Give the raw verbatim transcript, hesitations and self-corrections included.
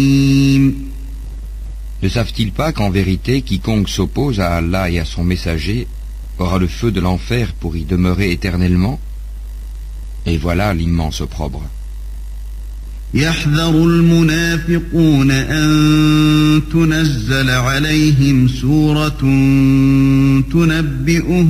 Ne savent-ils pas qu'en vérité, quiconque s'oppose à Allah et à son messager aura le feu de l'enfer pour y demeurer éternellement? Et voilà l'immense opprobre. يحذر المنافقون أن تنزل عليهم سورة تنبئهم